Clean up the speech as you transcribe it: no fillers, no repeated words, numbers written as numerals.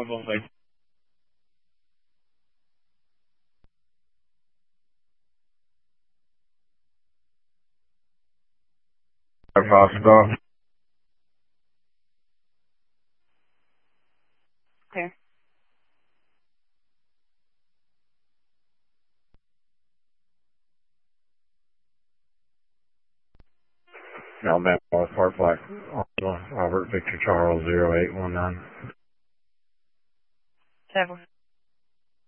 Probably. Possible. Clear. Alabama Park Black. Robert Victor Charles 0819. 7.